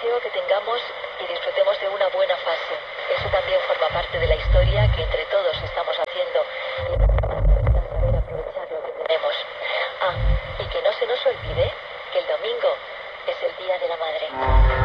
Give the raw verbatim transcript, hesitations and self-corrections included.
deseo que tengamos y disfrutemos de una buena fase. Eso también forma parte de la historia que entre todos estamos haciendo. Y saber aprovechar lo que tenemos. Ah, y que no